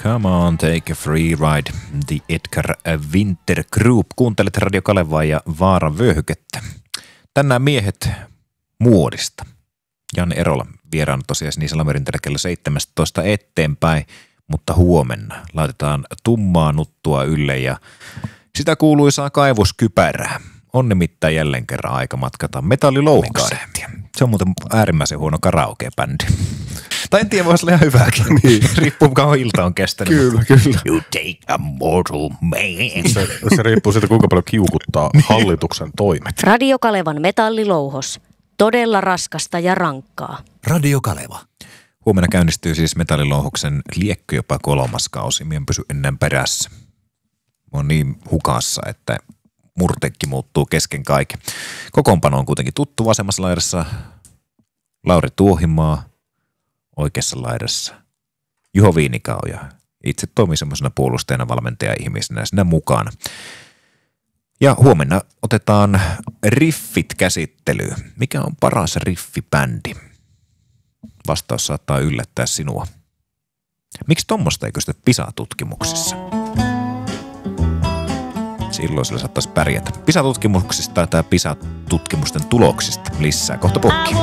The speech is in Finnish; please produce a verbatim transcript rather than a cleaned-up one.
Come on, take a free ride. The Edgar Winter Group. Kuuntelet Radio Kalevaa ja Vaaran vyöhykettä. Tänään miehet muodista. Janne Erola vieraana tosiaan Sinisellä Merinteellä kello seitsemäntoista eteenpäin, mutta huomenna laitetaan tummaa nuttua ylle ja sitä kuuluisaa kaivoskypärää. On nimittäin jälleen kerran aika matkata metallilouhokseen. Se on muuten äärimmäisen huono karaoke-bändi. Tai en tiedä, voisi olla ihan hyvääkin. Niin. Riippuu, kauan ilta on kestänyt. Kyllä, kyllä. You take a mortal man. Se, se riippuu siitä, kuinka paljon kiukuttaa hallituksen toimet. Radio Kalevan metallilouhos. Todella raskasta ja rankkaa. Radio Kaleva. Huomenna käynnistyy siis metallilouhoksen liekkö jopa kolmas kausi. Mie en pysy ennen perässä. Mä oon niin hukassa, että murtekki muuttuu kesken kaiken. Kokoonpano on kuitenkin tuttu. Vasemmassa laidassa Lauri Tuohimaa, oikeassa laidassa Juho Viinikau ja itse toimii semmoisena puolustajana, valmentaja-ihmisenä sinä mukana. Ja huomenna otetaan riffit käsittelyyn. Mikä on paras riffibändi? Vastaus saattaa yllättää sinua. Miksi tommoista ei kysytä PISA-tutkimuksissa? Silloin sillä saattaisi pärjätä. PISA-tutkimuksista tai PISA-tutkimusten tuloksista lisää kohta pukki.